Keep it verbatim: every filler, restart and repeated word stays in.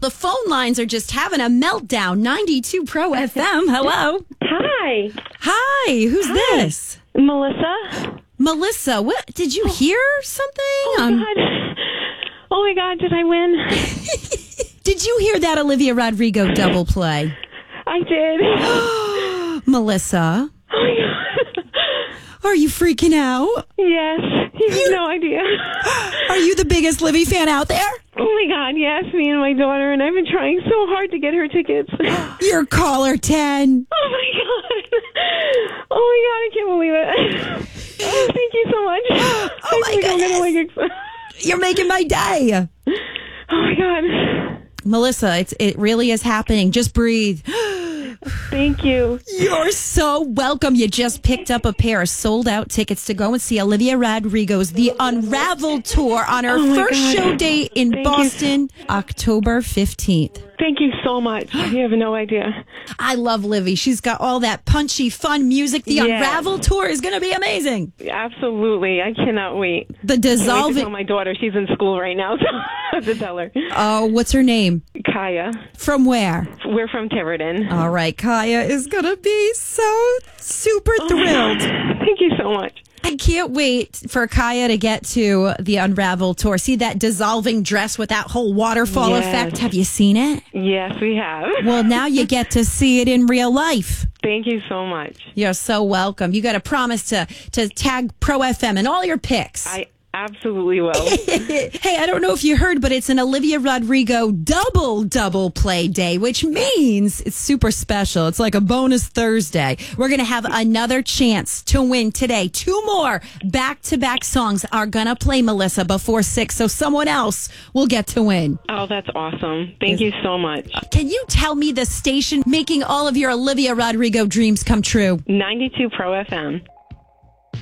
The phone lines are just having a meltdown. ninety-two Pro F M. Hello. Hi. Hi. Who's Hi. this? Melissa. Melissa. What? Did you hear something? Oh, Um, my God. Oh, my God. Did I win? Did you hear that Olivia Rodrigo double play? I did. Melissa. Oh, my God. Are you freaking out? Yes. You have no idea. Are you the biggest Livy fan out there? Oh, my God. Yes, me and my daughter. And I've been trying so hard to get her tickets. Oh, You're caller ten. my God. Oh, my God. I can't believe it. Oh, thank you so much. Oh, my I think I'm goodness. gonna, like, ex- You're making my day. oh, my God. Melissa, it's it really is happening. Just breathe. Thank you. You're so welcome. You just picked up a pair of sold out tickets to go and see Olivia Rodrigo's The Unraveled Tour on her Oh my first God. show date in Thank you. Boston, October fifteenth. Thank you so much. You have no idea. I love Livy. She's got all that punchy, fun music. The Yes. Unraveled Tour is going to be amazing. Absolutely. I cannot wait. The I can't wait to dissolving. tell my daughter. She's in school right now, so I have to tell her. Oh, what's her name? Kaya. From where? We're from Tiverton. All right, Kaya is going to be so super thrilled. Thank you so much. I can't wait for Kaya to get to the Unraveled Tour. See that dissolving dress with that whole waterfall Yes. effect? Have you seen it? Yes, we have. Well, now you get to see it in real life. Thank you so much. You're so welcome. You got to promise to to tag Pro F M in all your pics. I absolutely will. Hey, I don't know if you heard, but it's an Olivia Rodrigo double double play day, which means it's super special. It's like a bonus Thursday. We're going to have another chance to win today. Two more back-to-back songs are going to play, Melissa, before six, so someone else will get to win. Oh, that's awesome. Thank you so much. Can you tell me the station making all of your Olivia Rodrigo dreams come true? ninety-two Pro F M.